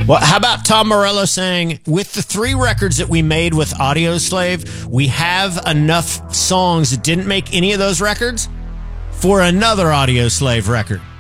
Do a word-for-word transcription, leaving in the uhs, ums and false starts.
Well, how about Tom Morello saying, with the three records that we made with Audioslave, we have enough songs that didn't make any of those records for another Audioslave record.